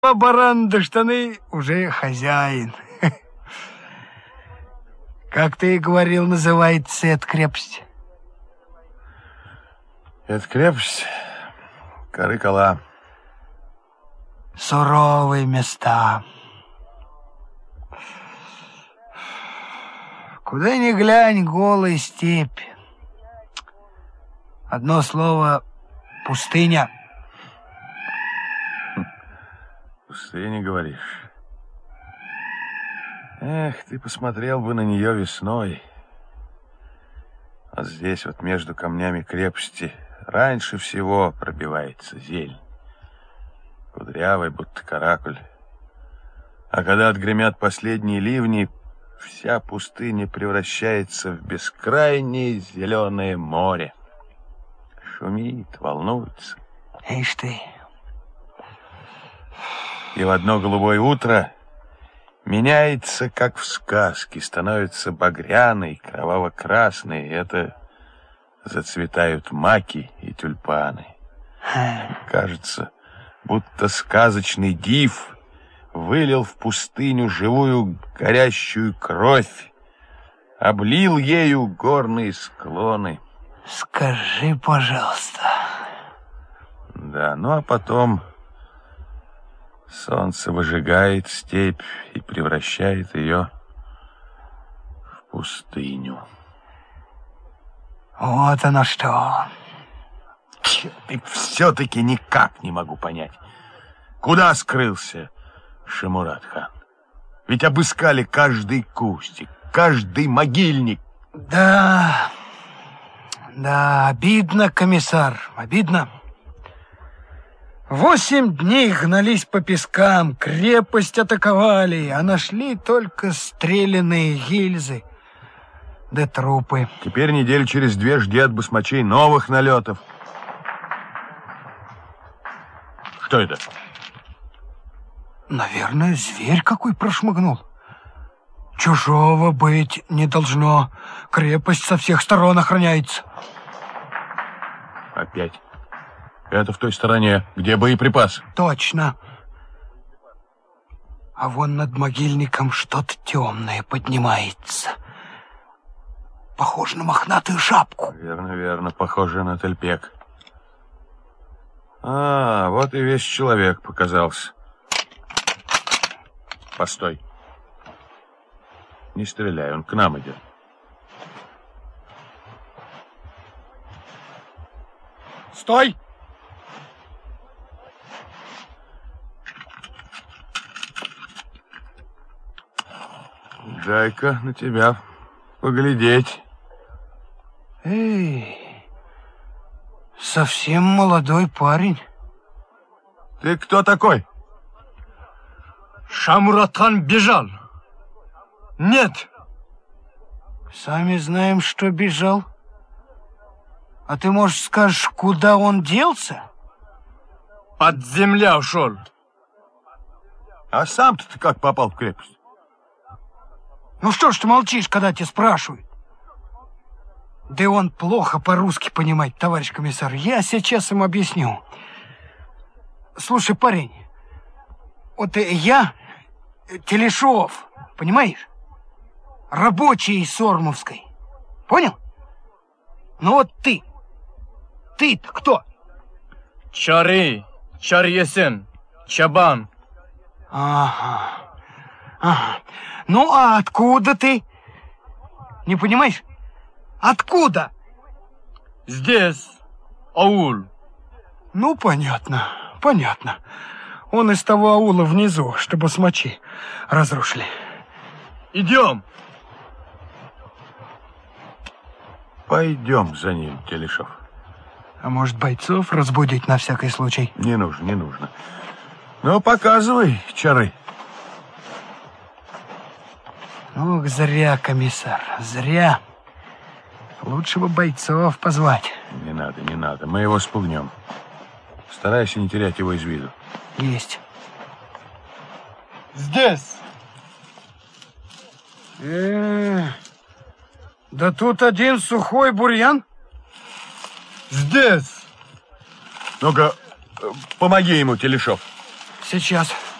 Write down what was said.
баран да штаны уже хозяин. Как ты и говорил, называется эта крепость? Эта крепость Карыкала. Суровые места. Куда ни глянь, голая степь. Одно слово — пустыня. Пустыня, говоришь? Эх, ты посмотрел бы на нее весной. Вот здесь вот между камнями крепости раньше всего пробивается зелень. Кудрявый, будто каракуль. А когда отгремят последние ливни, вся пустыня превращается в бескрайнее зеленое море. Шумит, волнуется. Ишь ты. И в одно голубое утро меняется, как в сказке, становится багряной, кроваво-красной. Это зацветают маки и тюльпаны. Кажется, будто сказочный див вылил в пустыню живую горящую кровь, облил ею горные склоны. Скажи, пожалуйста. Да, ну а потом солнце выжигает степь и превращает ее в пустыню. Вот оно что. И все-таки никак не могу понять, куда скрылся Шамурат-хан? Ведь обыскали каждый кустик, каждый могильник. Да, обидно, комиссар, обидно. 8 дней гнались по пескам, крепость атаковали, а нашли только стрелянные гильзы да трупы. Теперь неделю через 2 жди от басмачей новых налетов. Кто это? Наверное, зверь какой прошмыгнул. Чужого быть не должно. Крепость со всех сторон охраняется. Опять. Это в той стороне, где боеприпасы. Точно. А вон над могильником что-то темное поднимается. Похоже на мохнатую шапку. Верно, верно. Похоже на тельпек. А, вот и весь человек показался. Постой. Не стреляй, он к нам идет. Стой! Дай-ка на тебя поглядеть. Эй, совсем молодой парень. Ты кто такой? Шамурат-хан бежал. Нет. Сами знаем, что бежал. А ты, может, скажешь, куда он делся? Под земля ушел. А сам-то ты как попал в крепость? Ну что ж ты молчишь, когда тебя спрашивают? Да он плохо по-русски понимает, товарищ комиссар. Я сейчас ему объясню. Слушай, парень, вот я Телешов, понимаешь? Рабочий из Сормовской. Понял? Ну вот ты. Ты-то кто? Чары, Чарьесен, Чабан. Ага. Ну, а откуда ты? Не понимаешь? Откуда? Здесь, аул. Ну, понятно. Он из того аула внизу, чтобы смочи разрушили. Идем. Пойдем за ним, Телешов. А может, бойцов разбудить на всякий случай? Не нужно. Ну, показывай, чары. Ох, зря, комиссар, зря. Лучше бы бойцов позвать. Не надо. Мы его спугнем. Старайся не терять его из виду. Есть. Здесь. Да тут один сухой бурьян. Здесь. Ну-ка, помоги ему, Телешов. Сейчас.